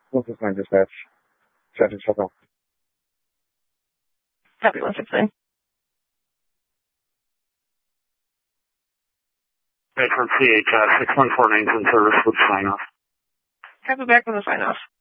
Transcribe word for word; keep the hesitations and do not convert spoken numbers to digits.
one six nine dispatch. Traffic shut off. Copy one six nine. Bedford C H, uh, six one four nine's in service with sign off. Copy back with a sign off.